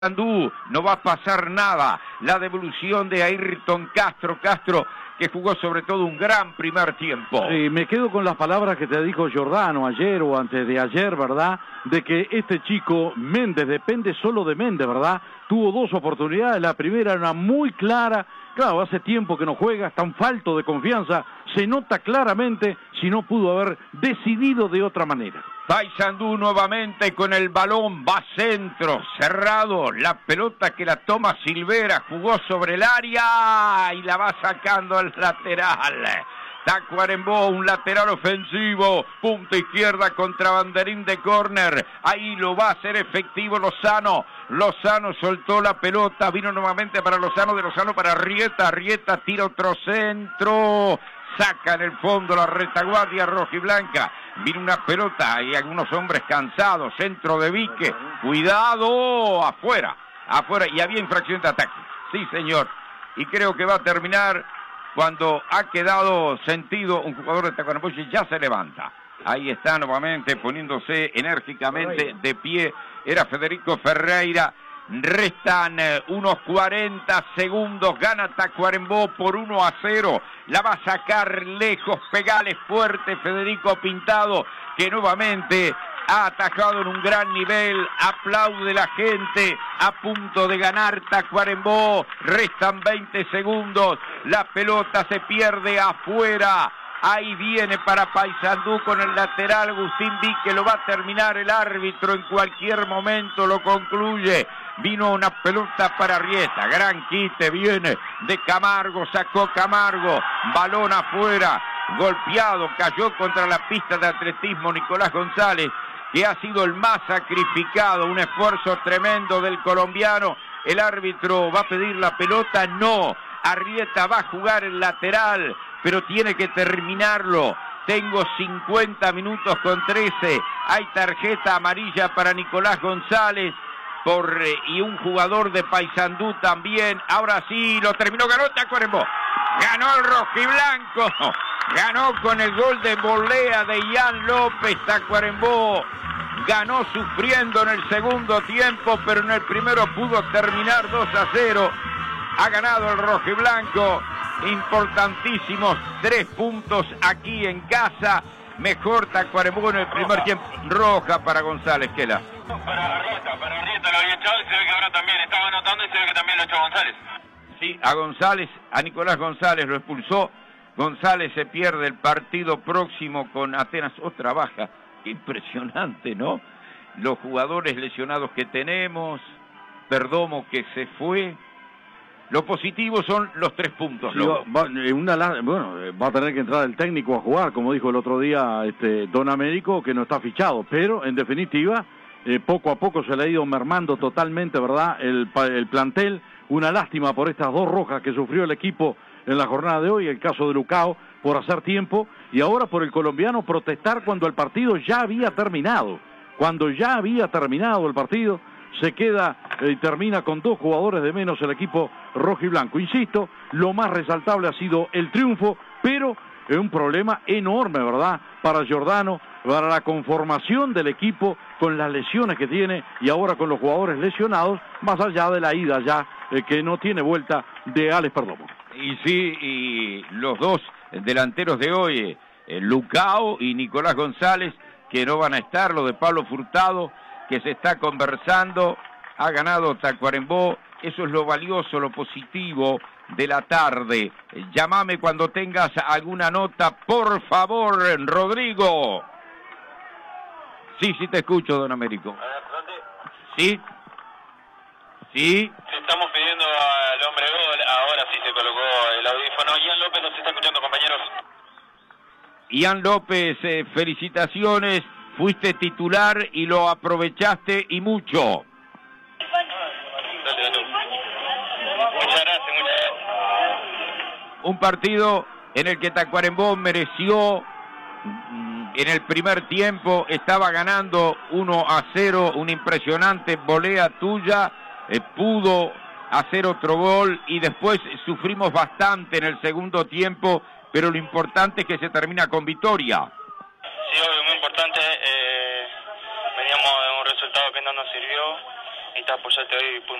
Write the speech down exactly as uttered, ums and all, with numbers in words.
Paysandú, no va a pasar nada. La devolución de Ayrton Castro, Castro que jugó sobre todo un gran primer tiempo. Sí, me quedo con las palabras que te dijo Giordano ayer o antes de ayer, ¿verdad? De que este chico Méndez, depende solo de Méndez, ¿verdad? Tuvo dos oportunidades, la primera era muy clara, claro, hace tiempo que no juega, es tan falto de confianza, se nota claramente si no pudo haber decidido de otra manera. Paysandú nuevamente con el balón, va centro, cerrado, la pelota que la toma Silvera, jugó sobre el área y la va sacando al lateral. Tacuarembó, un lateral ofensivo, punta izquierda contra banderín de córner, ahí lo va a hacer efectivo Lozano. Lozano soltó la pelota, vino nuevamente para Lozano, de Lozano para Arrieta, Arrieta tira otro centro, saca en el fondo la retaguardia rojiblanca. Vino una pelota y algunos hombres cansados, centro de Vique, cuidado, afuera, afuera, y había infracción de ataque, sí señor, y creo que va a terminar cuando ha quedado sentido un jugador de Tacuarembó y ya se levanta. Ahí está nuevamente poniéndose enérgicamente de pie, era Federico Ferreira. Restan eh, unos cuarenta segundos, gana Tacuarembó por uno a cero, la va a sacar lejos, pegale fuerte Federico Pintado, que nuevamente ha atajado en un gran nivel, aplaude la gente, a punto de ganar Tacuarembó, restan veinte segundos, la pelota se pierde afuera. Ahí viene para Paysandú con el lateral Agustín Vique, lo va a terminar el árbitro en cualquier momento, lo concluye. Vino una pelota para Arrieta, gran quite, viene de Camargo, sacó Camargo, balón afuera, golpeado, cayó contra la pista de atletismo Nicolás González, que ha sido el más sacrificado, un esfuerzo tremendo del colombiano. El árbitro va a pedir la pelota, no, Arrieta va a jugar el lateral, pero tiene que terminarlo. Tengo cincuenta minutos con trece, hay tarjeta amarilla para Nicolás González por, eh, y un jugador de Paysandú también. Ahora sí, lo terminó, ganó Tacuarembó, ganó el rojiblanco, ganó con el gol de volea de Ian López. Tacuarembó ganó sufriendo en el segundo tiempo, pero en el primero pudo terminar dos a cero. Ha ganado el rojiblanco, importantísimos tres puntos aquí en casa. Mejor Tacuarembó en el primer tiempo. Roja para González, Kela. Para Arrieta, para Arrieta lo había echado y se ve que ahora también estaba anotando y se ve que también lo echó González. Sí, a González, a Nicolás González lo expulsó. González se pierde el partido próximo con Atenas, otra baja. Impresionante, ¿no? Los jugadores lesionados que tenemos, Perdomo que se fue. Lo positivo son los tres puntos. Sí, va, una, bueno, va a tener que entrar el técnico a jugar, como dijo el otro día este Don Américo, que no está fichado, pero en definitiva, eh, poco a poco se le ha ido mermando totalmente, ¿verdad?, el, el plantel. Una lástima por estas dos rojas que sufrió el equipo en la jornada de hoy, el caso de Lucao por hacer tiempo, y ahora por el colombiano protestar cuando el partido ya había terminado. Cuando ya había terminado el partido, se queda y eh, termina con dos jugadores de menos el equipo rojo y blanco. Insisto, lo más resaltable ha sido el triunfo, pero es un problema enorme, ¿verdad?, para Giordano, para la conformación del equipo con las lesiones que tiene y ahora con los jugadores lesionados, más allá de la ida ya eh, que no tiene vuelta de Alex Perdomo. Y sí, y los dos delanteros de hoy, eh, Lucao y Nicolás González, que no van a estar, lo de Pablo Furtado, que se está conversando, ha ganado Tacuarembó, eso es lo valioso, lo positivo de la tarde. Llámame cuando tengas alguna nota, por favor, Rodrigo. Sí, sí te escucho, Don Américo. Sí, sí. Estamos pidiendo al hombre gol, ahora sí se colocó el audífono. Ian López nos está escuchando, compañeros. Ian López, eh, felicitaciones. Fuiste titular y lo aprovechaste y mucho. Muchas gracias, muchas gracias. Un partido en el que Tacuarembó mereció, en el primer tiempo estaba ganando uno a cero, una impresionante volea tuya, eh, pudo hacer otro gol y después sufrimos bastante en el segundo tiempo, pero lo importante es que se termina con victoria. Sí, obvio, muy importante, eh, veníamos de un resultado que no nos sirvió necesitas apoyarte hoy.